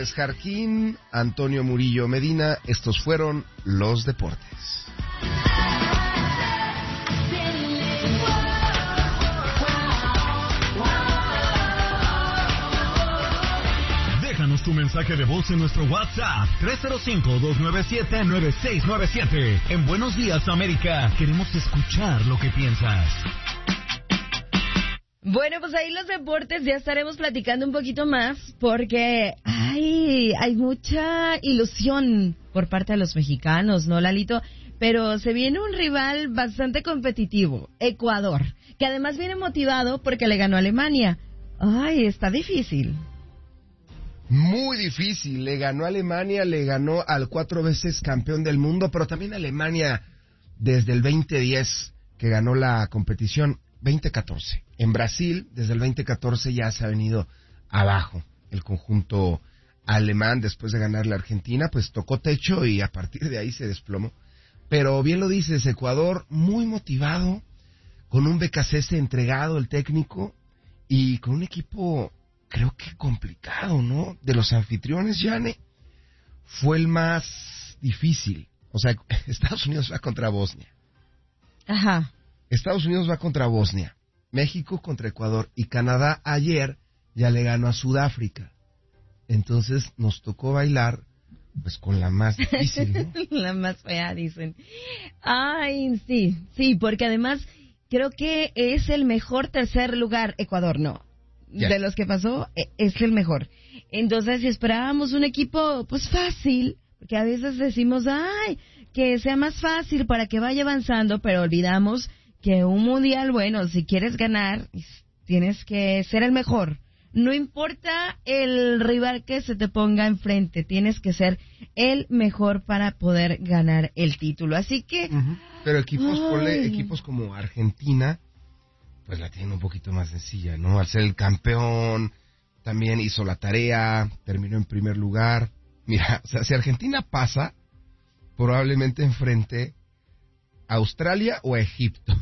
Jarquín, Antonio Murillo Medina, estos fueron los deportes. Déjanos tu mensaje de voz en nuestro WhatsApp 305-297-9697. En Buenos Días, América, queremos escuchar lo que piensas. Bueno, pues ahí los deportes ya estaremos platicando un poquito más porque hay mucha ilusión por parte de los mexicanos, ¿no, Lalito? Pero se viene un rival bastante competitivo, Ecuador, que además viene motivado porque le ganó a Alemania. Ay, está difícil. Muy difícil, le ganó a Alemania, le ganó al 4 veces campeón del mundo, pero también Alemania desde el 2010 que ganó la competición. 2014. En Brasil, desde el 2014 ya se ha venido abajo. El conjunto alemán, después de ganar la Argentina, pues tocó techo y a partir de ahí se desplomó. Pero bien lo dices, Ecuador muy motivado, con un BKC entregado el técnico y con un equipo, creo que complicado, ¿no? De los anfitriones, Yane, fue el más difícil. O sea, Estados Unidos va contra Bosnia. Ajá. Estados Unidos va contra Bosnia, México contra Ecuador y Canadá ayer ya le ganó a Sudáfrica. Entonces nos tocó bailar pues con la más difícil, ¿no? La más fea, dicen. Ay, sí, porque además creo que es el mejor tercer lugar, Ecuador, ¿no? Yeah. De los que pasó, es el mejor. Entonces, si esperábamos un equipo pues fácil, porque a veces decimos, que sea más fácil para que vaya avanzando, pero olvidamos que un mundial, bueno, si quieres ganar, tienes que ser el mejor. No importa el rival que se te ponga enfrente, tienes que ser el mejor para poder ganar el título. Así que... Uh-huh. Pero equipos como Argentina, pues la tienen un poquito más sencilla, ¿no? Al ser el campeón, también hizo la tarea, terminó en primer lugar. Mira, o sea, si Argentina pasa, probablemente enfrente a Australia o a Egipto.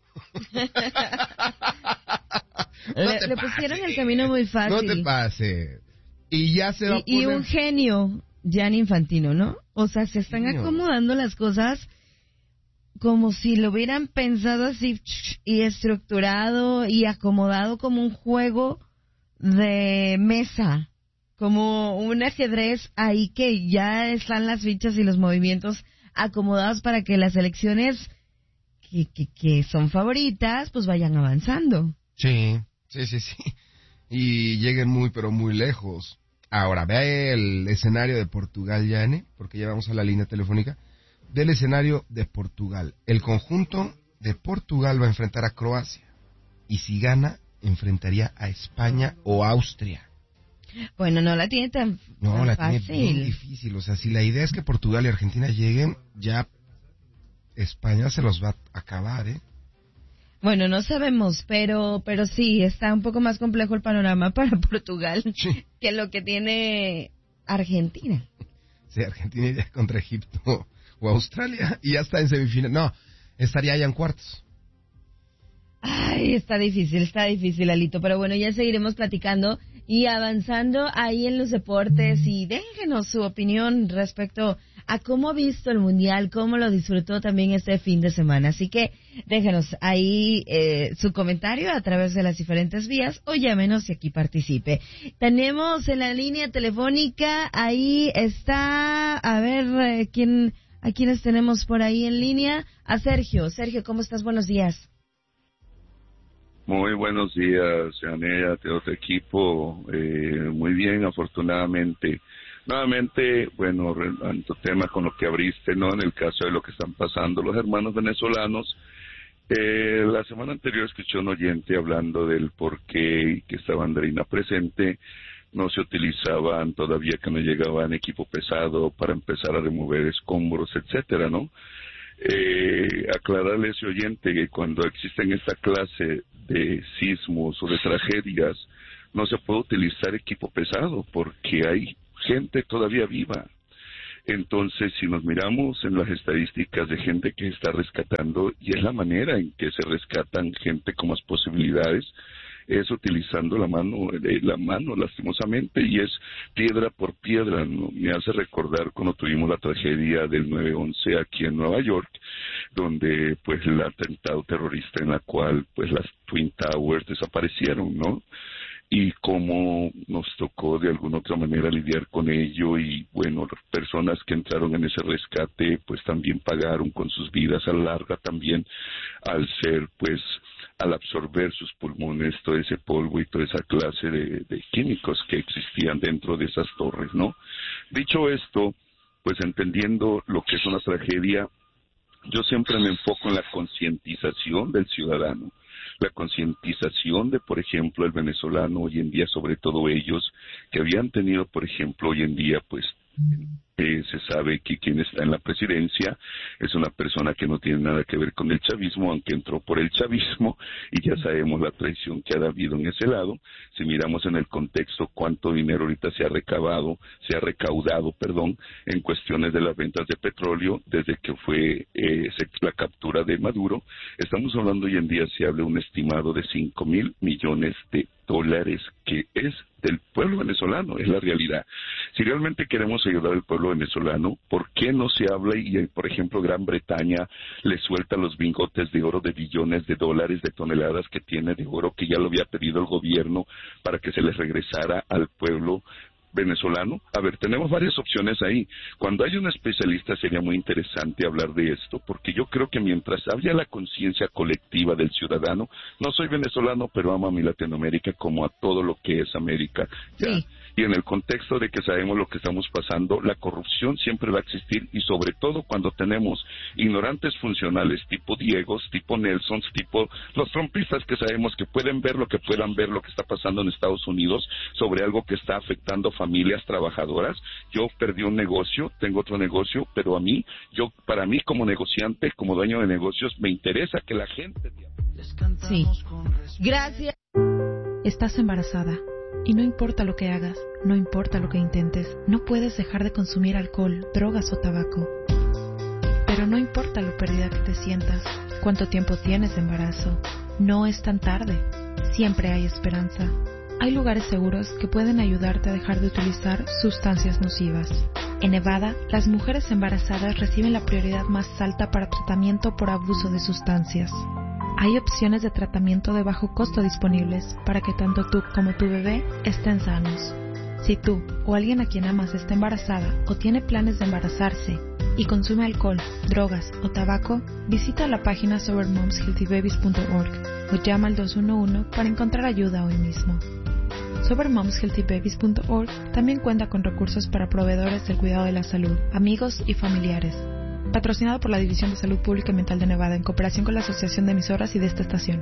Le pusieron el camino muy fácil. No te pases. Y ya se va a poner... Y un genio, Gianni Infantino, ¿no? O sea, se están acomodando las cosas como si lo hubieran pensado así y estructurado y acomodado como un juego de mesa, como un ajedrez ahí que ya están las fichas y los movimientos acomodados para que las elecciones que son favoritas pues vayan avanzando. Sí. Y lleguen muy, pero muy lejos. Ahora, ve el escenario de Portugal, Yane, porque ya vamos a la línea telefónica. Ve el escenario de Portugal. El conjunto de Portugal va a enfrentar a Croacia. Y si gana, enfrentaría a España o Austria. Bueno, no la tiene tan fácil. No, la tiene bien difícil. O sea, si la idea es que Portugal y Argentina lleguen, ya España se los va a acabar, ¿eh? Bueno, no sabemos, pero sí, está un poco más complejo el panorama para Portugal que lo que tiene Argentina. Sí, Argentina iría contra Egipto o Australia y ya está en semifinal. No, estaría ya en cuartos. Ay, está difícil, Alito, pero bueno, ya seguiremos platicando y avanzando ahí en los deportes y déjenos su opinión respecto a cómo ha visto el Mundial, cómo lo disfrutó también este fin de semana. Así que déjenos ahí su comentario a través de las diferentes vías o llámenos y aquí participe. Tenemos en la línea telefónica, ahí está, a ver, ¿a quiénes tenemos por ahí en línea? A Sergio. Sergio, ¿cómo estás? Buenos días. Muy buenos días, Yanea, de otro equipo, muy bien, afortunadamente. Nuevamente, bueno, en tu tema con lo que abriste, ¿no? En el caso de lo que están pasando los hermanos venezolanos, la semana anterior escuché a un oyente hablando del por qué que estaba Andreina presente, no se utilizaban todavía que no llegaban equipo pesado para empezar a remover escombros, etcétera, ¿no? Aclararle a ese oyente que cuando existen esta clase de sismos o de tragedias no se puede utilizar equipo pesado porque hay gente todavía viva. Entonces, si nos miramos en las estadísticas de gente que está rescatando, y es la manera en que se rescatan gente con más posibilidades, es utilizando la mano lastimosamente, y es piedra por piedra, ¿no? Me hace recordar cuando tuvimos la tragedia del 9/11 aquí en Nueva York, donde pues el atentado terrorista en la cual pues las Twin Towers desaparecieron, ¿no? Y cómo nos tocó de alguna otra manera lidiar con ello, y bueno, las personas que entraron en ese rescate pues también pagaron con sus vidas a la larga también, al absorber sus pulmones todo ese polvo y toda esa clase de químicos que existían dentro de esas torres, ¿no? Dicho esto, pues entendiendo lo que es una tragedia, yo siempre me enfoco en la concientización del ciudadano, la concientización de, por ejemplo, el venezolano hoy en día, sobre todo ellos que habían tenido, por ejemplo, hoy en día, pues, se sabe que quien está en la presidencia es una persona que no tiene nada que ver con el chavismo, aunque entró por el chavismo, y ya sabemos la traición que ha habido en ese lado. Si miramos en el contexto cuánto dinero ahorita se ha recaudado, en cuestiones de las ventas de petróleo desde que fue la captura de Maduro, estamos hablando hoy en día, se habla de un estimado de $5,000 millones, que es del pueblo venezolano, es la realidad. Si realmente queremos ayudar al pueblo venezolano, ¿por qué no se habla y, por ejemplo, Gran Bretaña le suelta los lingotes de oro de billones de dólares, de toneladas que tiene de oro, que ya lo había pedido el gobierno para que se les regresara al pueblo venezolano? A ver, tenemos varias opciones ahí. Cuando hay un especialista sería muy interesante hablar de esto, porque yo creo que mientras haya la conciencia colectiva del ciudadano, no soy venezolano, pero amo a mi Latinoamérica como a todo lo que es América. ¿Ya? Sí. Y en el contexto de que sabemos lo que estamos pasando, la corrupción siempre va a existir, y sobre todo cuando tenemos ignorantes funcionales tipo Diegos, tipo Nelsons, tipo los trumpistas que sabemos que pueden ver lo que está pasando en Estados Unidos sobre algo que está afectando familias trabajadoras. Yo perdí un negocio, tengo otro negocio, pero para mí como negociante, como dueño de negocios, me interesa que la gente... Sí. Gracias. Estás embarazada. Y no importa lo que hagas, no importa lo que intentes, no puedes dejar de consumir alcohol, drogas o tabaco. Pero no importa lo perdida que te sientas, cuánto tiempo tienes de embarazo, no es tan tarde, siempre hay esperanza. Hay lugares seguros que pueden ayudarte a dejar de utilizar sustancias nocivas. En Nevada, las mujeres embarazadas reciben la prioridad más alta para tratamiento por abuso de sustancias. Hay opciones de tratamiento de bajo costo disponibles para que tanto tú como tu bebé estén sanos. Si tú o alguien a quien amas está embarazada o tiene planes de embarazarse y consume alcohol, drogas o tabaco, visita la página sobermomshealthybabies.org o llama al 211 para encontrar ayuda hoy mismo. Sobermomshealthybabies.org también cuenta con recursos para proveedores del cuidado de la salud, amigos y familiares. Patrocinado por la División de Salud Pública y Mental de Nevada en cooperación con la Asociación de Emisoras y de esta estación.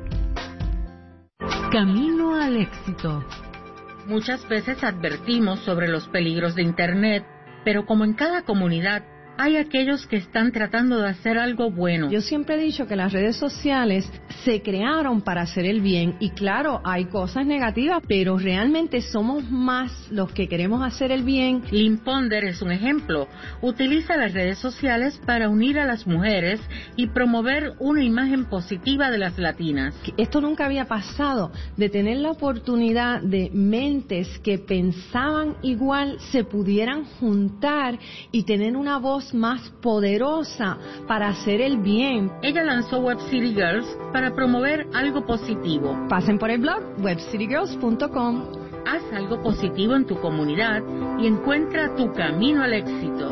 Camino al éxito. Muchas veces advertimos sobre los peligros de Internet, pero como en cada comunidad, hay aquellos que están tratando de hacer algo bueno. Yo siempre he dicho que las redes sociales se crearon para hacer el bien, y claro, hay cosas negativas, pero realmente somos más los que queremos hacer el bien. Lynn Ponder es un ejemplo. Utiliza las redes sociales para unir a las mujeres y promover una imagen positiva de las latinas. Esto nunca había pasado, de tener la oportunidad de mentes que pensaban igual se pudieran juntar y tener una voz más poderosa para hacer el bien. Ella lanzó Web City Girls para promover algo positivo. Pasen por el blog webcitygirls.com. Haz algo positivo en tu comunidad y encuentra tu camino al éxito.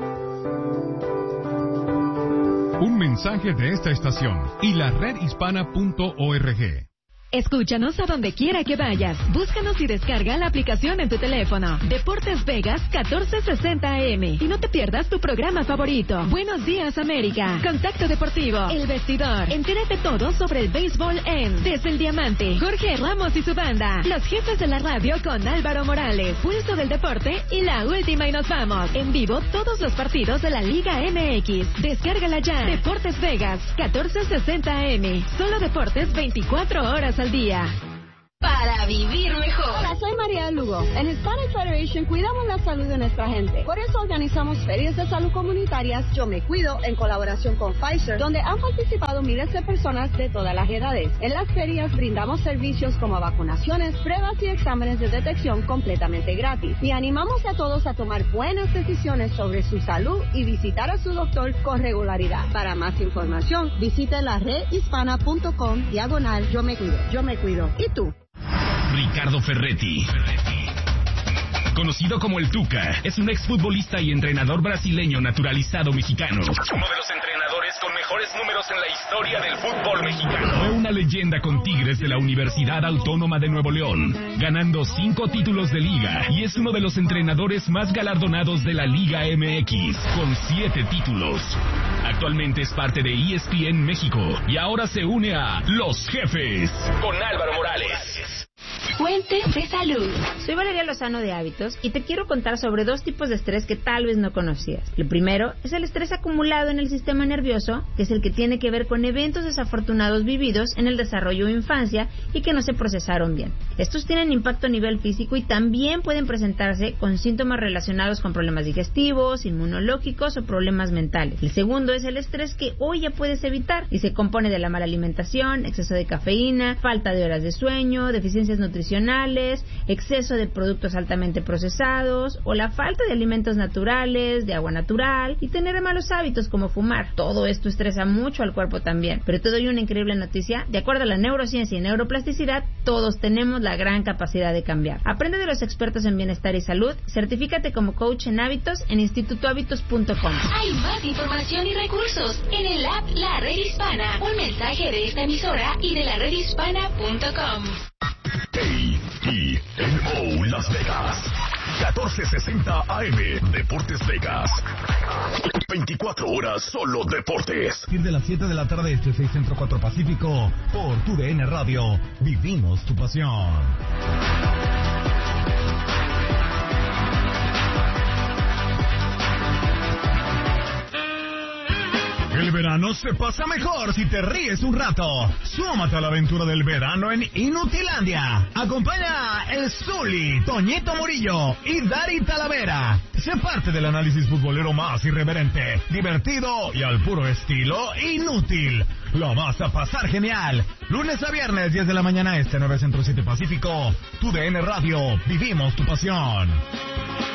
Un mensaje de esta estación y la redhispana.org. Escúchanos a donde quiera que vayas. Búscanos y descarga la aplicación en tu teléfono. Deportes Vegas 1460 AM. Y no te pierdas tu programa favorito. Buenos días, América. Contacto Deportivo. El Vestidor. Entérate todo sobre el béisbol en Desde el Diamante. Jorge Ramos y su banda. Los jefes de la radio con Álvaro Morales. Pulso del Deporte y la última y nos vamos. En vivo todos los partidos de la Liga MX. Descárgala ya. Deportes Vegas 1460 AM. Solo deportes 24 horas al día. para vivir mejor. Hola, soy María Lugo. En Hispanic Federation cuidamos la salud de nuestra gente. Por eso organizamos ferias de salud comunitarias Yo Me Cuido en colaboración con Pfizer, donde han participado miles de personas de todas las edades. En las ferias brindamos servicios como vacunaciones, pruebas y exámenes de detección completamente gratis. Y animamos a todos a tomar buenas decisiones sobre su salud y visitar a su doctor con regularidad. Para más información, visite la redhispana.com/Yo Me Cuido. Yo Me Cuido. ¿Y tú? Ricardo Ferretti, conocido como el Tuca, es un exfutbolista y entrenador brasileño naturalizado mexicano. Uno de los entrenadores con mejores números en la historia del fútbol mexicano. Fue una leyenda con Tigres de la Universidad Autónoma de Nuevo León, ganando 5 títulos de liga, y es uno de los entrenadores más galardonados de la Liga MX, con 7 títulos. Actualmente es parte de ESPN México y ahora se une a Los Jefes con Álvaro Morales. Fuentes de salud. Soy Valeria Lozano de Hábitos y te quiero contar sobre 2 tipos de estrés que tal vez no conocías. El primero es el estrés acumulado en el sistema nervioso, que es el que tiene que ver con eventos desafortunados vividos en el desarrollo o infancia y que no se procesaron bien. Estos tienen impacto a nivel físico y también pueden presentarse con síntomas relacionados con problemas digestivos, inmunológicos o problemas mentales. El segundo es el estrés que hoy ya puedes evitar y se compone de la mala alimentación, exceso de cafeína, falta de horas de sueño, deficiencias nutricionales, exceso de productos altamente procesados o la falta de alimentos naturales, de agua natural y tener malos hábitos como fumar. Todo esto estresa mucho al cuerpo también. Pero te doy una increíble noticia. De acuerdo a la neurociencia y neuroplasticidad, todos tenemos la gran capacidad de cambiar. Aprende de los expertos en bienestar y salud. Certifícate como coach en hábitos en institutohábitos.com. Hay más información y recursos en el app La Red Hispana. Un mensaje de esta emisora y de la redhispana.com. KENO Las Vegas, 1460 AM, Deportes Vegas. 24 horas solo deportes. A partir de las 7 de la tarde, 6 Centro 4 Pacífico, por TUDN Radio, vivimos tu pasión. El verano se pasa mejor si te ríes un rato. Súmate a la aventura del verano en Inutilandia. Acompaña el Zuli, Toñito Murillo y Dari Talavera. Sé parte del análisis futbolero más irreverente, divertido y al puro estilo inútil. Lo vas a pasar genial. Lunes a viernes, 10 de la mañana, 9 Centro 7 Pacífico. TUDN Radio, vivimos tu pasión.